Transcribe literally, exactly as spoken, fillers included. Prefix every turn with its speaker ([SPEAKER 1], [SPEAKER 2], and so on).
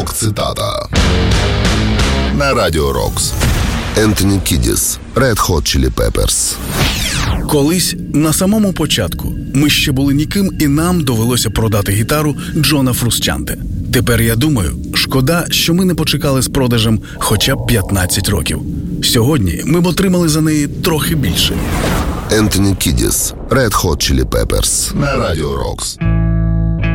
[SPEAKER 1] Рок-цитата на Радіо Рокс. Ентоні Кідіс, Red Hot Chili Peppers.
[SPEAKER 2] Колись, на самому початку, ми ще були ніким, і нам довелося продати гітару Джона Фрусчанте. Тепер я думаю, шкода, що ми не почекали з продажем хоча б п'ятнадцять років. Сьогодні ми б отримали за неї трохи більше.
[SPEAKER 1] Ентоні Кідіс, Red Hot Chili Peppers на Радіо Рокс.